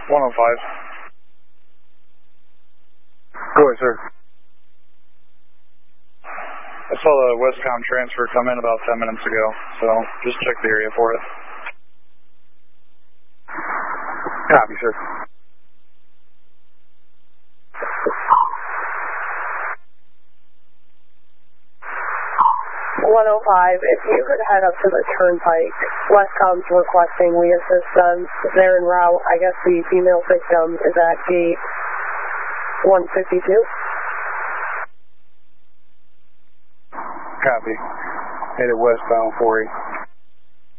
105. Go ahead, sir. I saw the Westcom transfer come in about 10 minutes ago, so just check the area for it. Copy, sir. If you could head up to the turnpike, Westcom's requesting we assist them. They're en route. I guess the female victim is at gate 152. Copy. Headed westbound 4-8.